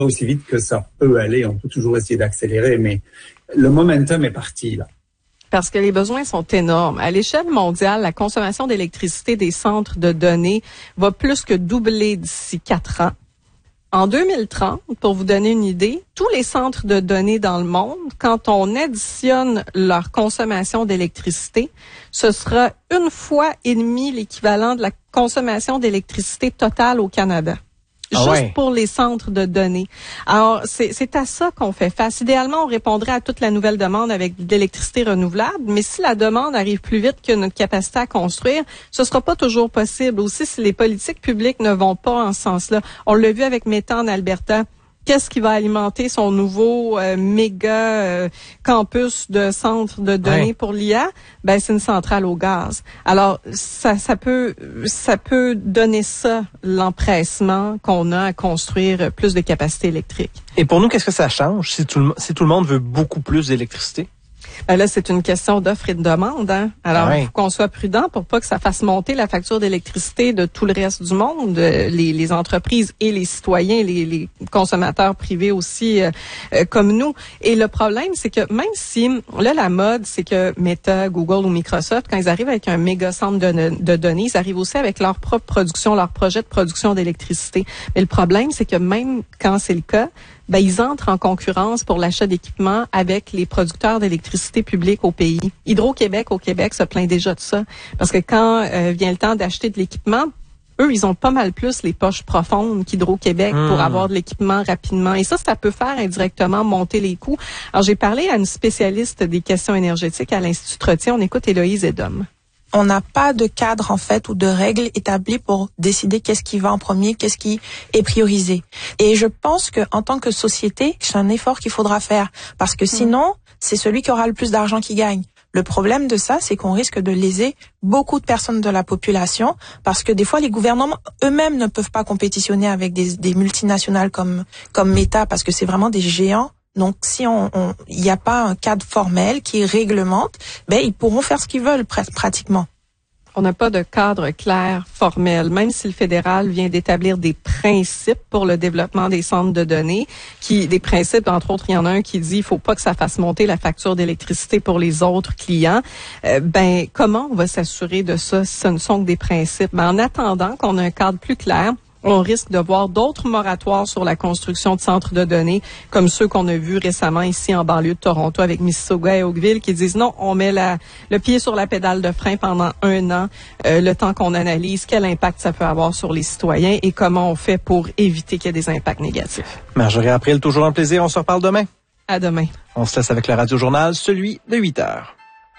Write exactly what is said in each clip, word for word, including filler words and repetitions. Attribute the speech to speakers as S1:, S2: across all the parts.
S1: aussi vite que ça peut aller. On peut toujours essayer d'accélérer, mais le momentum est parti, là.
S2: Parce que les besoins sont énormes. À l'échelle mondiale, la consommation d'électricité des centres de données va plus que doubler d'ici quatre ans. En deux mille trente, pour vous donner une idée, tous les centres de données dans le monde, quand on additionne leur consommation d'électricité, ce sera une fois et demie l'équivalent de la consommation d'électricité totale au Canada. Juste ah ouais. pour les centres de données. Alors, c'est, c'est à ça qu'on fait face. Idéalement, on répondrait à toute la nouvelle demande avec de l'électricité renouvelable, mais si la demande arrive plus vite que notre capacité à construire, ce sera pas toujours possible. Aussi, si les politiques publiques ne vont pas en ce sens-là. On l'a vu avec Meta en Alberta. Qu'est-ce qui va alimenter son nouveau euh, méga euh, campus de centre de données ouais. pour l'I A? Ben, c'est une centrale au gaz. Alors, ça, ça peut, ça peut donner ça, l'empressement qu'on a à construire plus de capacités électriques.
S3: Et pour nous, qu'est-ce que ça change si tout le, si tout le monde veut beaucoup plus d'électricité?
S2: Ben là, c'est une question d'offre et de demande. Hein? Alors, il ah ouais. faut qu'on soit prudent pour pas que ça fasse monter la facture d'électricité de tout le reste du monde, les, les entreprises et les citoyens, les, les consommateurs privés aussi, euh, euh, comme nous. Et le problème, c'est que même si, là, la mode, c'est que Meta, Google ou Microsoft, quand ils arrivent avec un méga centre de, de données, ils arrivent aussi avec leur propre production, leur projet de production d'électricité. Mais le problème, c'est que même quand c'est le cas, ben, ils entrent en concurrence pour l'achat d'équipements avec les producteurs d'électricité publique au pays. Hydro-Québec au Québec se plaint déjà de ça. Parce que quand euh, vient le temps d'acheter de l'équipement, eux, ils ont pas mal plus les poches profondes qu'Hydro-Québec mmh. pour avoir de l'équipement rapidement. Et ça, ça peut faire indirectement monter les coûts. Alors, j'ai parlé à une spécialiste des questions énergétiques à l'Institut Trottier. On écoute Héloïse Edom.
S4: On n'a pas de cadre, en fait, ou de règles établies pour décider qu'est-ce qui va en premier, qu'est-ce qui est priorisé. Et je pense que, en tant que société, c'est un effort qu'il faudra faire. Parce que sinon, c'est celui qui aura le plus d'argent qui gagne. Le problème de ça, c'est qu'on risque de léser beaucoup de personnes de la population parce que des fois, les gouvernements eux-mêmes ne peuvent pas compétitionner avec des, des multinationales comme, comme Meta parce que c'est vraiment des géants. Donc, si on, on, il n'y a pas un cadre formel qui réglemente, ben, ils pourront faire ce qu'ils veulent, pr- pratiquement.
S2: On n'a pas de cadre clair, formel, même si le fédéral vient d'établir des principes pour le développement des centres de données, qui, des principes, entre autres, il y en a un qui dit il faut pas que ça fasse monter la facture d'électricité pour les autres clients. Euh, ben, comment on va s'assurer de ça si ce ne sont que des principes? Ben, en attendant qu'on ait un cadre plus clair, on risque de voir d'autres moratoires sur la construction de centres de données, comme ceux qu'on a vus récemment ici en banlieue de Toronto avec Mississauga et Oakville, qui disent non, on met la, le pied sur la pédale de frein pendant un an, euh, le temps qu'on analyse quel impact ça peut avoir sur les citoyens et comment on fait pour éviter qu'il y ait des impacts négatifs.
S3: Marjorie April, toujours un plaisir. On se reparle demain.
S2: À demain.
S3: On se laisse avec le Radio-Journal, celui de huit heures.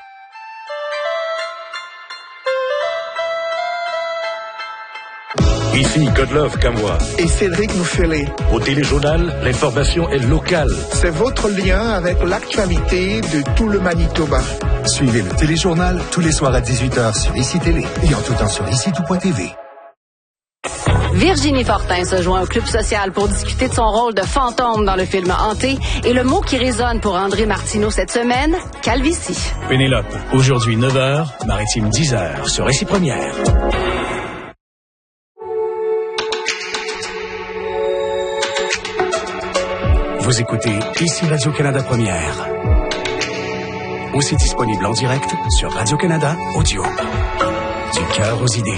S5: Ici Godlove Kamwa
S6: et Cédric Mouffelé.
S5: Au Téléjournal, l'information est locale.
S6: C'est votre lien avec l'actualité de tout le Manitoba.
S7: Suivez le Téléjournal tous les soirs à dix-huit heures sur Ici Télé et en tout temps sur ici tout point t v.
S8: Virginie Fortin se joint au Club social pour discuter de son rôle de fantôme dans le film Hanté et le mot qui résonne pour André Martineau cette semaine, calvitie.
S5: Pénélope, aujourd'hui neuf heures, Maritime dix heures sur Ici Première. Vous écoutez Ici Radio-Canada Première. Aussi disponible en direct sur Radio-Canada Audio. Du cœur aux idées.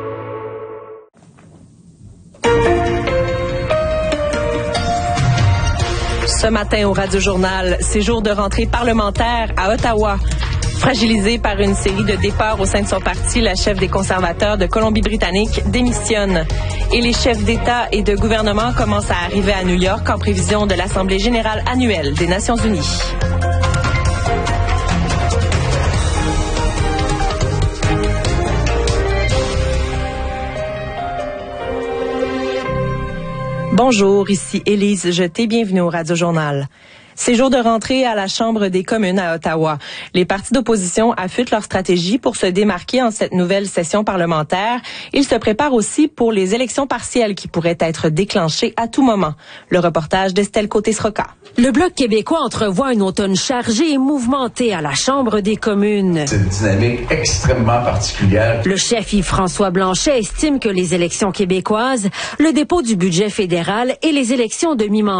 S9: Ce matin au Radio-Journal, c'est jour de rentrée parlementaire à Ottawa. Fragilisée par une série de départs au sein de son parti, la chef des conservateurs de Colombie-Britannique démissionne. Et les chefs d'État et de gouvernement commencent à arriver à New York en prévision de l'Assemblée générale annuelle des Nations unies. Bonjour, ici Élise Jeté, bienvenue au Radio-Journal. C'est jour de rentrée à la Chambre des communes à Ottawa. Les partis d'opposition affûtent leur stratégie pour se démarquer en cette nouvelle session parlementaire. Ils se préparent aussi pour les élections partielles qui pourraient être déclenchées à tout moment. Le reportage d'Estelle Côté-Sroka.
S10: Le Bloc québécois entrevoit un automne chargé et mouvementé à la Chambre des communes.
S11: C'est une dynamique extrêmement particulière.
S10: Le chef Yves-François Blanchet estime que les élections québécoises, le dépôt du budget fédéral et les élections de mi-mandat